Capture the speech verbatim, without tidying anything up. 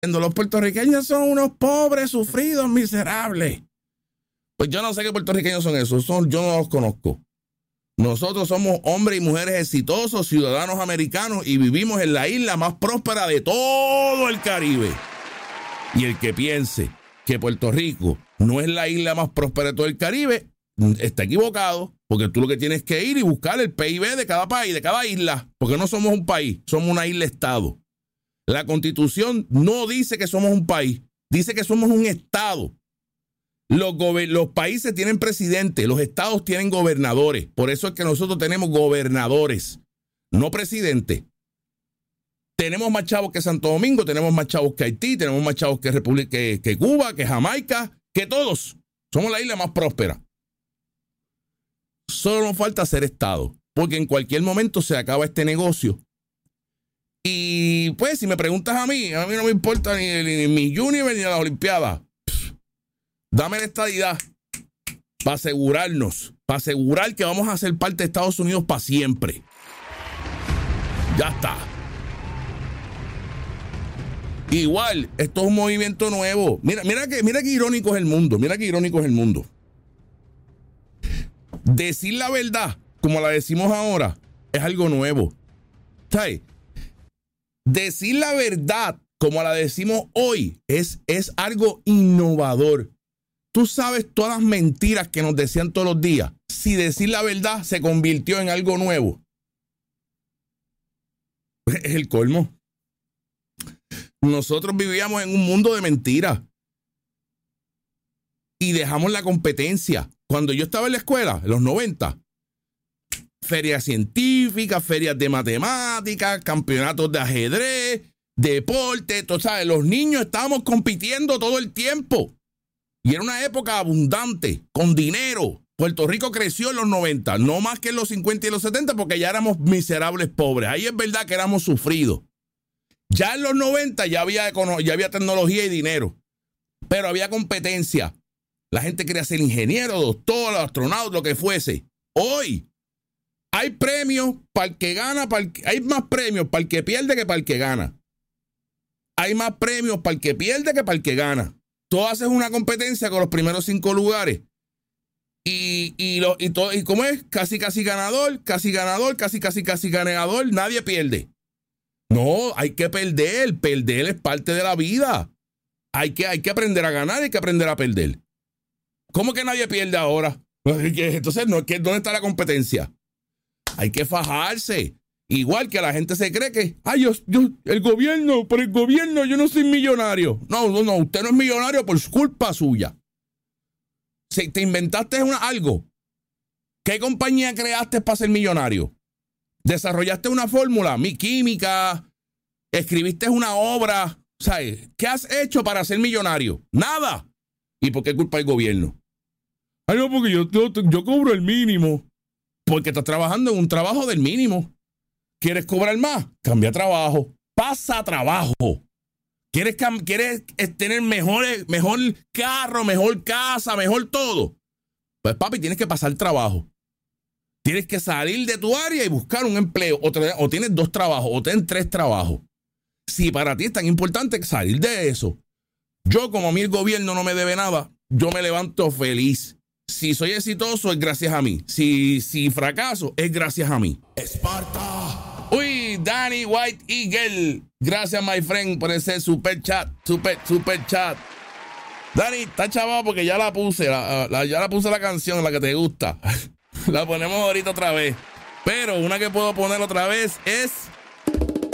Los puertorriqueños son unos pobres, sufridos, miserables. Pues yo no sé qué puertorriqueños son esos, son, yo no los conozco. Nosotros somos hombres y mujeres exitosos, ciudadanos americanos, y vivimos en la isla más próspera de todo el Caribe. Y el que piense que Puerto Rico no es la isla más próspera de todo el Caribe, está equivocado, porque tú lo que tienes que ir y buscar el P I B de cada país, de cada isla, porque no somos un país, somos una isla-estado. La Constitución no dice que somos un país, dice que somos un estado. Los, los países tienen presidente, los estados tienen gobernadores. Por eso es que nosotros tenemos gobernadores, no presidentes. Tenemos más chavos que Santo Domingo, tenemos más chavos que Haití, tenemos más chavos que, República, que, que Cuba, que Jamaica, que todos. Somos la isla más próspera. Solo nos falta ser estado, porque en cualquier momento se acaba este negocio. Y pues, si me preguntas a mí, a mí no me importa ni, ni, ni mi Universe ni las Olimpiadas. Pff, dame la estadidad para asegurarnos, para asegurar que vamos a ser parte de Estados Unidos para siempre. Ya está. Igual, esto es un movimiento nuevo. Mira, mira que, mira qué irónico es el mundo. Mira qué irónico es el mundo. Decir la verdad, como la decimos ahora, es algo nuevo. ¿Sabes? Decir la verdad, como la decimos hoy, es, es algo innovador. Tú sabes todas las mentiras que nos decían todos los días. Si decir la verdad se convirtió en algo nuevo. Es el colmo. Nosotros vivíamos en un mundo de mentiras. Y dejamos la competencia. Cuando yo estaba en la escuela, en los noventa, ferias científicas, ferias de matemáticas, campeonatos de ajedrez, deporte, tú sabes, los niños estábamos compitiendo todo el tiempo. Y era una época abundante, con dinero. Puerto Rico creció en los noventa, no más que en los cincuenta y los setenta, porque ya éramos miserables pobres. Ahí es verdad que éramos sufridos. Ya en los noventa ya había, ya había tecnología y dinero, pero había competencia. La gente quería ser ingeniero, doctor, astronauta, lo que fuese. Hoy hay premios para el que gana, para el que, hay más premios para el que pierde que para el que gana. Hay más premios para el que pierde que para el que gana. Tú haces una competencia con los primeros cinco lugares. Y, y, lo, y, todo, y ¿cómo es? Casi, casi ganador, casi ganador, casi, casi, casi ganador. Nadie pierde. No, hay que perder. Perder es parte de la vida. Hay que, hay que aprender a ganar, hay que aprender a perder. ¿Cómo que nadie pierde ahora? Entonces, no, ¿dónde está la competencia? Hay que fajarse. Igual que la gente se cree que, ay, yo, yo, el gobierno, por el gobierno yo no soy millonario. No, no, no, usted no es millonario por culpa suya. Si te inventaste una, algo, ¿qué compañía creaste para ser millonario? ¿Desarrollaste una fórmula, mi química? ¿Escribiste una obra? ¿Sabes? ¿Qué has hecho para ser millonario? Nada. ¿Y por qué culpa del gobierno? Ay, no, porque yo, yo, yo cobro el mínimo. Porque estás trabajando en un trabajo del mínimo. ¿Quieres cobrar más? Cambia trabajo. Pasa trabajo. ¿Quieres, quieres tener mejores, mejor carro, mejor casa, mejor todo? Pues papi, tienes que pasar trabajo. Tienes que salir de tu área y buscar un empleo. O, te, o tienes dos trabajos, o tienes tres trabajos. Si para ti es tan importante salir de eso. Yo, como a mí el gobierno no me debe nada, yo me levanto feliz. Si soy exitoso, es gracias a mí. Si, si fracaso, es gracias a mí. ¡Esparta! Uy, Danny White Eagle. Gracias, my friend, por ese super chat. Super, super chat. Danny, está chavado porque ya la puse. La, la, ya la puse la canción, la que te gusta. La ponemos ahorita otra vez. Pero una que puedo poner otra vez es